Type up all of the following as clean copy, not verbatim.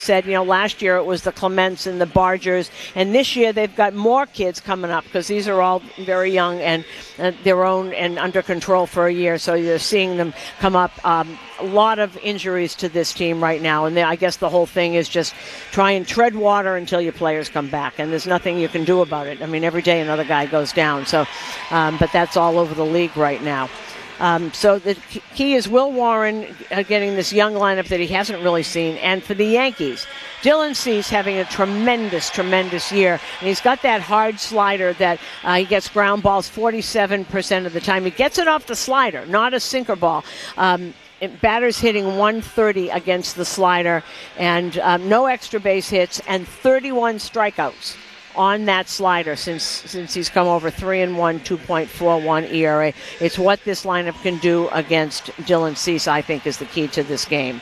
said, last year it was the Clements and the Bargers, and this year they've got more kids coming up because these are all very young and their own and under control for a year, so you're seeing them come up. A lot of injuries to this team right now, and I guess the whole thing is just try and tread water until your players come back, and there's nothing you can do about it. I mean, every day another guy goes down, so but that's all over the league right now. So the key is Will Warren getting this young lineup that he hasn't really seen. And for the Yankees, Dylan Cease having a tremendous year. And he's got that hard slider that he gets ground balls 47% of the time. He gets it off the slider, not a sinker ball. Batters hitting 130 against the slider, and no extra base hits, and 31 strikeouts on that slider since he's come over. 3-1, 2.41 ERA. It's what this lineup can do against Dylan Cease, I think, is the key to this game.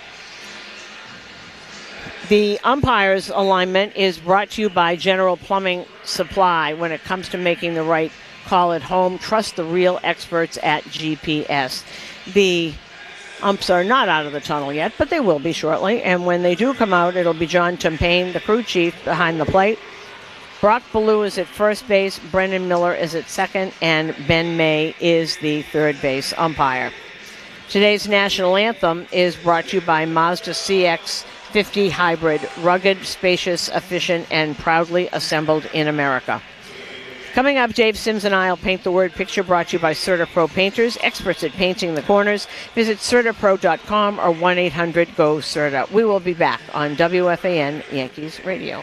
The umpire's alignment is brought to you by General Plumbing Supply. When it comes to making the right call at home, trust the real experts at GPS. The umps are not out of the tunnel yet, but they will be shortly. And when they do come out, it'll be John Tumpain, the crew chief, behind the plate. Brock Ballou is at first base, Brendan Miller is at second, and Ben May is the third base umpire. Today's national anthem is brought to you by Mazda CX-50 Hybrid, rugged, spacious, efficient, and proudly assembled in America. Coming up, Dave Sims and I will paint the word picture, brought to you by CertaPro Painters, experts at painting the corners. Visit CertaPro.com or 1-800-GO-CERTA. We will be back on WFAN Yankees Radio.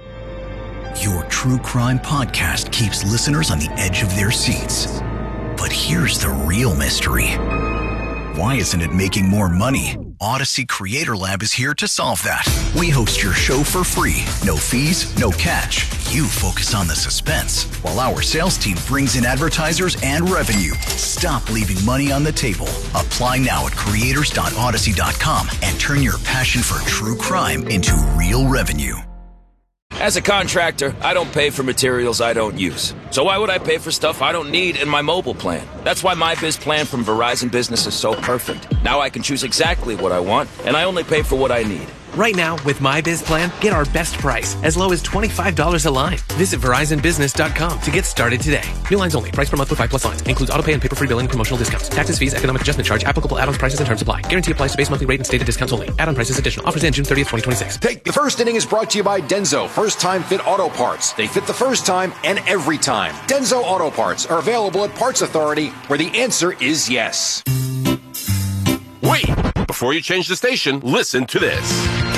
Your true crime podcast keeps listeners on the edge of their seats. But here's the real mystery. Why isn't it making more money? Odyssey Creator Lab is here to solve that. We host your show for free. No fees, no catch. You focus on the suspense, while our sales team brings in advertisers and revenue. Stop leaving money on the table. Apply now at creators.odyssey.com and turn your passion for true crime into real revenue. As a contractor, I don't pay for materials I don't use. So why would I pay for stuff I don't need in my mobile plan? That's why my Biz plan from Verizon Business is so perfect. Now I can choose exactly what I want, and I only pay for what I need. Right now, with My Biz Plan, get our best price, as low as $25 a line. Visit VerizonBusiness.com to get started today. New lines only. Price per month with 5+ lines. Includes autopay and paper-free billing and promotional discounts. Taxes, fees, economic adjustment charge. Applicable add-ons, prices, and terms apply. Guarantee applies to base monthly rate and stated discounts only. Add-on prices additional. Offers end June 30th, 2026. The first inning is brought to you by Denso, first-time fit auto parts. They fit the first time and every time. Denso Auto Parts are available at Parts Authority, where the answer is yes. Wait! Before you change the station, listen to this.